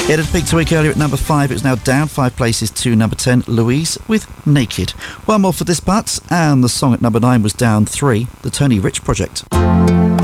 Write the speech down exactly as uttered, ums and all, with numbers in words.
It had peaked a week earlier at number five. It's now down five places to number ten, Louise with Naked. One more for this part, and the song at number nine was down three, the Tony Rich Project.